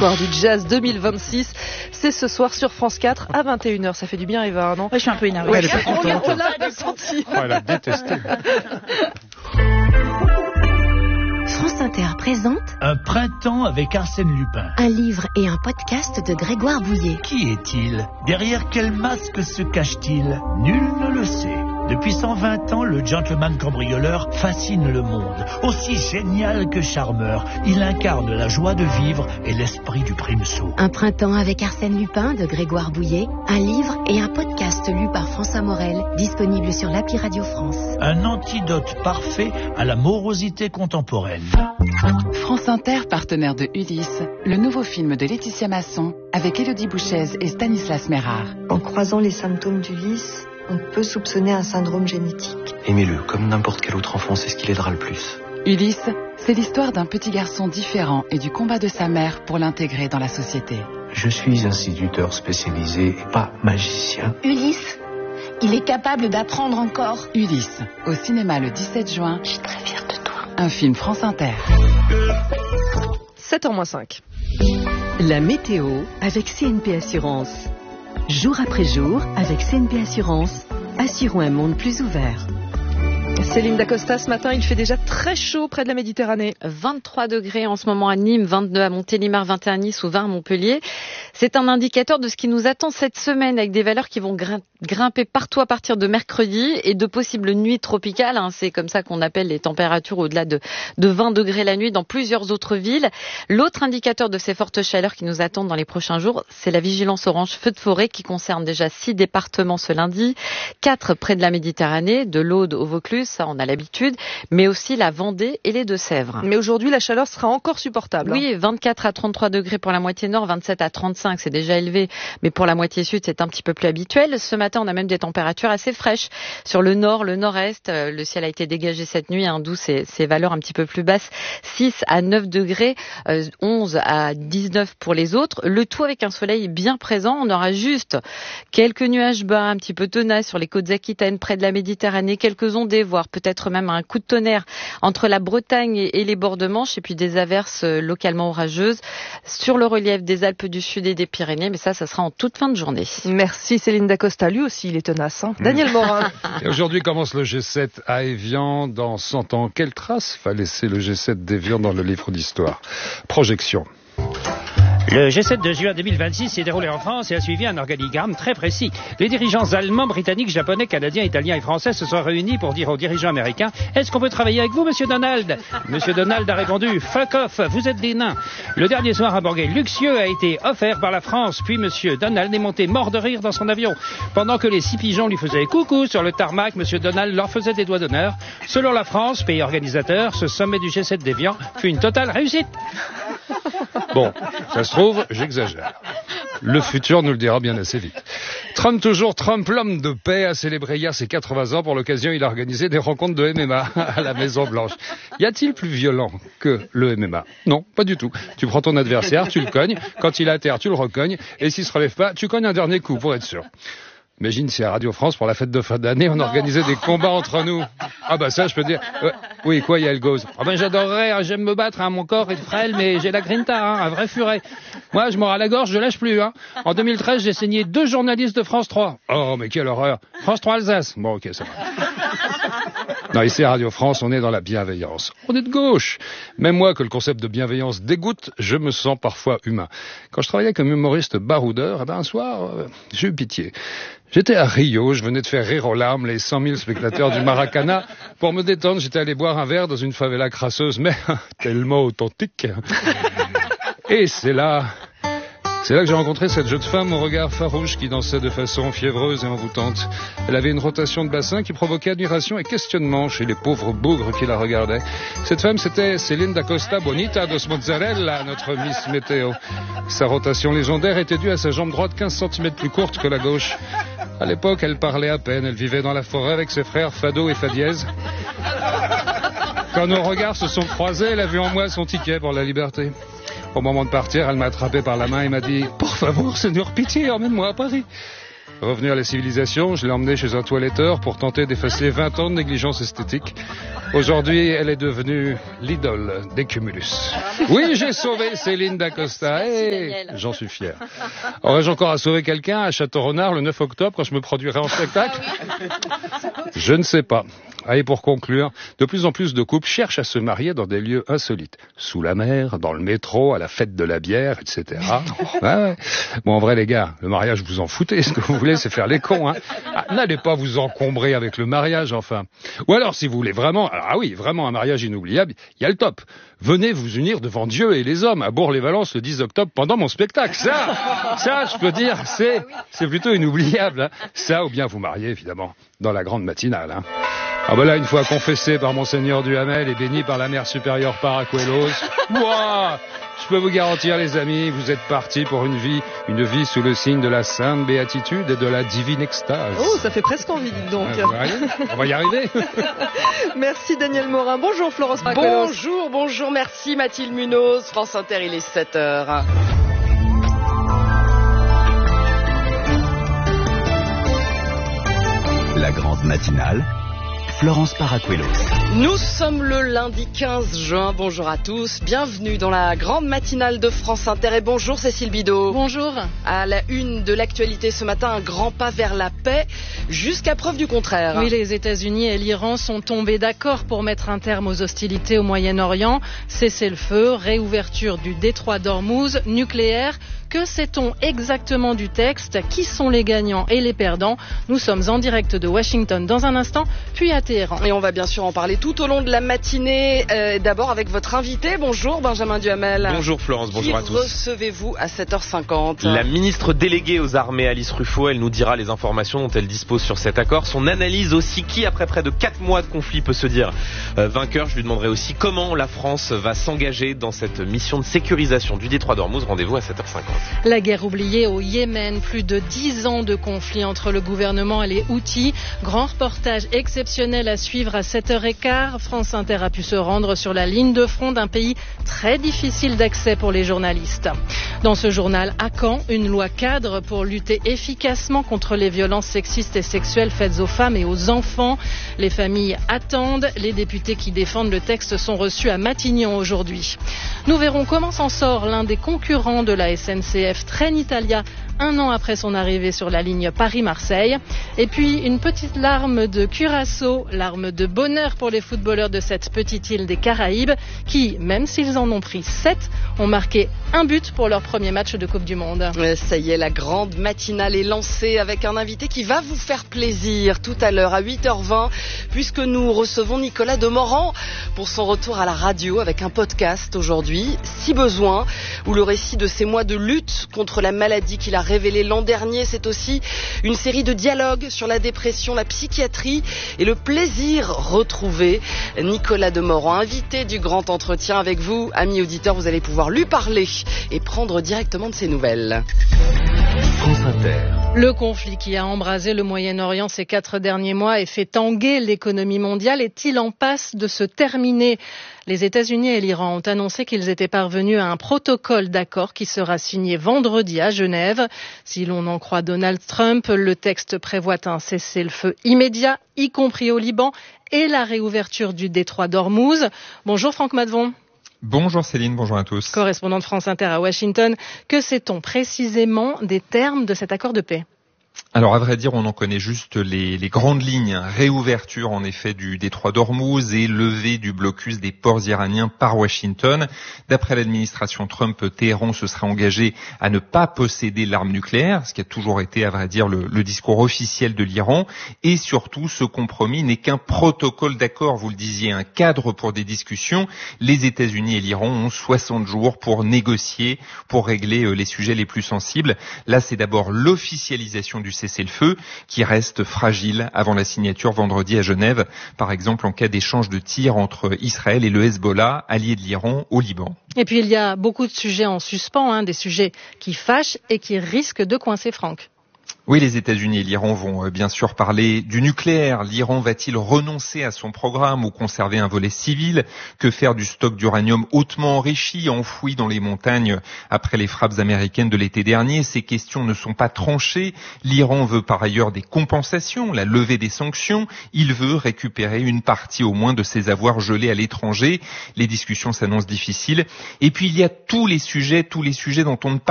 Victoire du Jazz 2026. C'est ce soir sur France 4 à 21h. Ça fait du bien, Eva, non? Ouais, je suis un peu énervée. Ouais, on l'a senti. Oh, elle a détesté. France Inter présente Un printemps avec Arsène Lupin. un livre et un podcast de Grégoire Bouillet. Qui est-il? Derrière quel masque se cache-t-il? Nul ne le sait. Depuis 120 ans, le gentleman cambrioleur fascine le monde. Aussi génial que charmeur, il incarne la joie de vivre et l'esprit du primesaut. Un printemps avec Arsène Lupin de Grégoire Bouillet, un livre et un podcast lu par François Morel, disponible sur l'appli Radio France. Un antidote parfait à la morosité contemporaine. France Inter, partenaire de Ulysse, le nouveau film de Laetitia Masson avec Élodie Bouchez et Stanislas Mérard. En croisant les symptômes d'Ulysse, on peut soupçonner un syndrome génétique. Aimez-le, comme n'importe quel autre enfant, c'est ce qui l'aidera le plus. Ulysse, c'est l'histoire d'un petit garçon différent et du combat de sa mère pour l'intégrer dans la société. Je suis instituteur spécialisé et pas magicien. Ulysse, il est capable d'apprendre encore. Ulysse, au cinéma le 17 juin. Je suis très fière de toi. Un film France Inter. 7h-5. La météo avec CNP Assurance. Jour après jour, avec CNP Assurance, assurons un monde plus ouvert. Céline Dacosta, ce matin, il fait déjà très chaud près de la Méditerranée. 23 degrés en ce moment à Nîmes, 22 à Montélimar, 21 à Nice ou 20 à Montpellier. C'est un indicateur de ce qui nous attend cette semaine avec des valeurs qui vont grimper partout à partir de mercredi et de possibles nuits tropicales. C'est comme ça qu'on appelle les températures au-delà de 20 degrés la nuit dans plusieurs autres villes. L'autre indicateur de ces fortes chaleurs qui nous attendent dans les prochains jours, c'est la vigilance orange feu de forêt qui concerne déjà 6 départements ce lundi, 4 près de la Méditerranée, de l'Aude au Vaucluse, ça on a l'habitude, mais aussi la Vendée et les Deux-Sèvres. Mais aujourd'hui, la chaleur sera encore supportable. Oui, 24 à 33 degrés pour la moitié nord, 27 à 35, c'est déjà élevé, mais pour la moitié sud, c'est un petit peu plus habituel. Ce matin, on a même des températures assez fraîches. Sur le nord, le nord-est, le ciel a été dégagé cette nuit, d'où ces valeurs un petit peu plus basses, 6 à 9 degrés, 11 à 19 pour les autres. Le tout avec un soleil bien présent. On aura juste quelques nuages bas, un petit peu tenaces sur les côtes aquitaines, près de la Méditerranée, quelques ondées, voire peut-être même un coup de tonnerre entre la Bretagne et les bords de Manche, et puis des averses localement orageuses sur le relief des Alpes du Sud et des Pyrénées, mais ça sera en toute fin de journée. Merci Céline Dacosta, lui aussi il est tenace. Daniel Morin. Et aujourd'hui commence le G7 à Évian dans 100 ans. Quelle trace va laisser le G7 d'Évian dans le livre d'histoire? Projection. Le G7 de juin 2026 s'est déroulé en France et a suivi un organigramme très précis. Les dirigeants allemands, britanniques, japonais, canadiens, italiens et français se sont réunis pour dire aux dirigeants américains « Est-ce qu'on peut travailler avec vous, monsieur Donald ?» Monsieur Donald a répondu « Fuck off, vous êtes des nains !» Le dernier soir, un banquet luxueux a été offert par la France, puis monsieur Donald est monté mort de rire dans son avion. Pendant que les 6 pigeons lui faisaient coucou sur le tarmac, monsieur Donald leur faisait des doigts d'honneur. Selon la France, pays organisateur, ce sommet du G7 d'Évian fut une totale réussite. Bon, ça se trouve, j'exagère. Le futur nous le dira bien assez vite. Trump toujours, Trump, l'homme de paix, a célébré hier ses 80 ans. Pour l'occasion, il a organisé des rencontres de MMA à la Maison-Blanche. Y a-t-il plus violent que le MMA? Non, pas du tout. Tu prends ton adversaire, tu le cognes. Quand il est à terre, tu le recognes. Et s'il se relève pas, tu cognes un dernier coup pour être sûr. Imagine si à Radio France, pour la fête de fin d'année, on organisait des combats entre nous. Ah bah ça, je peux dire... Oui, quoi, Yael Gauze? Ah ben j'adorerais, j'aime me battre, mon corps est frêle, mais j'ai la grinta, un vrai furet. Moi, je mords à la gorge, je lâche plus. En 2013, j'ai saigné 2 journalistes de France 3. Oh, mais quelle horreur. France 3 Alsace. Bon, ok, ça va. Non, ici à Radio France, on est dans la bienveillance. On est de gauche. Même moi, que le concept de bienveillance dégoûte, je me sens parfois humain. Quand je travaillais comme humoriste baroudeur, un soir, j'ai eu pitié. J'étais à Rio, je venais de faire rire aux larmes les 100 000 spectateurs du Maracana. Pour me détendre, j'étais allé boire un verre dans une favela crasseuse, mais tellement authentique. Et c'est là que j'ai rencontré cette jeune femme au regard farouche qui dansait de façon fiévreuse et envoûtante. Elle avait une rotation de bassin qui provoquait admiration et questionnement chez les pauvres bougres qui la regardaient. Cette femme, c'était Céline Dacosta Bonita dos Mozzarella, notre Miss Météo. Sa rotation légendaire était due à sa jambe droite 15 cm plus courte que la gauche. À l'époque, elle parlait à peine, elle vivait dans la forêt avec ses frères Fado et Fadiez. Quand nos regards se sont croisés, elle a vu en moi son ticket pour la liberté. Au moment de partir, elle m'a attrapé par la main et m'a dit « Por favor, Seigneur, pitié, emmène-moi à Paris ». Revenu à la civilisation, je l'ai emmenée chez un toiletteur pour tenter d'effacer 20 ans de négligence esthétique. Aujourd'hui, elle est devenue l'idole des cumulus. Oui, j'ai sauvé Céline Dacosta. Hey, j'en suis fier. Aurais-je encore à sauver quelqu'un à Château-Renard le 9 octobre quand je me produirai en spectacle? Je ne sais pas. Allez, pour conclure, de plus en plus de couples cherchent à se marier dans des lieux insolites. Sous la mer, dans le métro, à la fête de la bière, etc. Ouais. Bon, en vrai, les gars, le mariage, vous en foutez. Ce que vous voulez, c'est faire les cons, hein. N'allez pas vous encombrer avec le mariage, enfin. Ou alors, si vous voulez vraiment, vraiment un mariage inoubliable, il y a le top. Venez vous unir devant Dieu et les hommes à Bourg-les-Valences le 10 octobre pendant mon spectacle. Ça, je peux dire, c'est plutôt inoubliable, hein. Ça, ou bien vous mariez, évidemment, dans la grande matinale, hein. Ah ben là, une fois confessé par Monseigneur Duhamel et béni par la mère supérieure Paracuelos, moi, je peux vous garantir, les amis, vous êtes partis pour une vie sous le signe de la sainte béatitude et de la divine extase. Oh, ça fait presque envie, dites donc. On va y arriver. Merci Daniel Morin. Bonjour Florence Paracuelos. Bonjour, merci Mathilde Munoz. France Inter, il est 7h. La grande matinale, Florence Paracuelos. Nous sommes le lundi 15 juin. Bonjour à tous. Bienvenue dans la grande matinale de France Inter. Et bonjour Cécile Bidot. Bonjour. À la une de l'actualité ce matin, un grand pas vers la paix, jusqu'à preuve du contraire. Oui, les États-Unis et l'Iran sont tombés d'accord pour mettre un terme aux hostilités au Moyen-Orient. Cessez-le-feu, réouverture du détroit d'Ormuz, nucléaire. Que sait-on exactement du texte? Qui sont les gagnants et les perdants? Nous sommes en direct de Washington dans un instant, puis à Téhéran. Et on va bien sûr en parler tout au long de la matinée. D'abord avec votre invité. Bonjour Benjamin Duhamel. Bonjour Florence, bonjour à tous. Qui recevez-vous à 7h50? La ministre déléguée aux armées Alice Ruffo, elle nous dira les informations dont elle dispose sur cet accord. Son analyse aussi, qui après près de 4 mois de conflit peut se dire vainqueur. Je lui demanderai aussi comment la France va s'engager dans cette mission de sécurisation du détroit d'Ormuz. Rendez-vous à 7h50. La guerre oubliée au Yémen, plus de 10 ans de conflit entre le gouvernement et les Houthis. Grand reportage exceptionnel à suivre à 7h15. France Inter a pu se rendre sur la ligne de front d'un pays très difficile d'accès pour les journalistes. Dans ce journal, à Caen, une loi cadre pour lutter efficacement contre les violences sexistes et sexuelles faites aux femmes et aux enfants. Les familles attendent. Les députés qui défendent le texte sont reçus à Matignon aujourd'hui. Nous verrons comment s'en sort l'un des concurrents de la SNCF, Trenitalia, un an après son arrivée sur la ligne Paris-Marseille. Et puis une petite larme de Curaçao, larme de bonheur pour les footballeurs de cette petite île des Caraïbes qui, même s'ils en ont pris 7, ont marqué un but pour leur premier match de Coupe du Monde. Ça y est, la grande matinale est lancée avec un invité qui va vous faire plaisir tout à l'heure à 8h20 puisque nous recevons Nicolas Demorand pour son retour à la radio avec un podcast aujourd'hui, Si besoin, où le récit de ses mois de lutte contre la maladie qu'il a révélé l'an dernier, c'est aussi une série de dialogues sur la dépression, la psychiatrie et le plaisir retrouvé. Nicolas Demorand, invité du grand entretien avec vous, amis auditeurs, vous allez pouvoir lui parler et prendre directement de ses nouvelles. France Inter. Le conflit qui a embrasé le Moyen-Orient ces 4 derniers mois et fait tanguer l'économie mondiale est-il en passe de se terminer? Les États-Unis et l'Iran ont annoncé qu'ils étaient parvenus à un protocole d'accord qui sera signé vendredi à Genève. Si l'on en croit Donald Trump, le texte prévoit un cessez-le-feu immédiat, y compris au Liban, et la réouverture du détroit d'Ormuz. Bonjour Franck Madvon. Bonjour Céline, bonjour à tous. Correspondant de France Inter à Washington, que sait-on précisément des termes de cet accord de paix ? Alors à vrai dire, on en connaît juste les grandes lignes. Réouverture en effet du détroit d'Ormuz et levée du blocus des ports iraniens par Washington. D'après l'administration Trump, Téhéran se serait engagé à ne pas posséder l'arme nucléaire, ce qui a toujours été à vrai dire le discours officiel de l'Iran. Et surtout, ce compromis n'est qu'un protocole d'accord, vous le disiez, un cadre pour des discussions. Les États-Unis et l'Iran ont 60 jours pour négocier, pour régler les sujets les plus sensibles. Là, c'est d'abord l'officialisation du cessez-le-feu qui reste fragile avant la signature vendredi à Genève, par exemple en cas d'échange de tirs entre Israël et le Hezbollah, allié de l'Iran au Liban. Et puis il y a beaucoup de sujets en suspens, des sujets qui fâchent et qui risquent de coincer Franck. Oui, les États-Unis et l'Iran vont bien sûr parler du nucléaire. L'Iran va-t-il renoncer à son programme ou conserver un volet civil? Que faire du stock d'uranium hautement enrichi, enfoui dans les montagnes après les frappes américaines de l'été dernier? Ces questions ne sont pas tranchées. L'Iran veut par ailleurs des compensations, la levée des sanctions. Il veut récupérer une partie au moins de ses avoirs gelés à l'étranger. Les discussions s'annoncent difficiles. Et puis il y a tous les sujets dont on ne parle